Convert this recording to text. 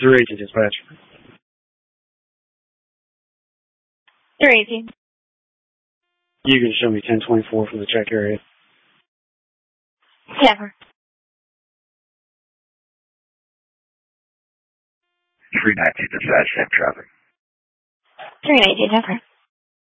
018 dispatch. 018. You can show me 1024 from the check area. Never. 319 dispatch, same traffic. 319, never.